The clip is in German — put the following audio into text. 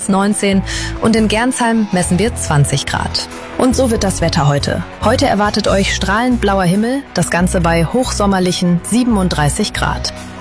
Koblenz 19 und in Gernsheim messen wir 20 Grad. Und so wird das Wetter heute. Heute erwartet euch strahlend blauer Himmel, das Ganze bei hochsommerlichen 37 Grad.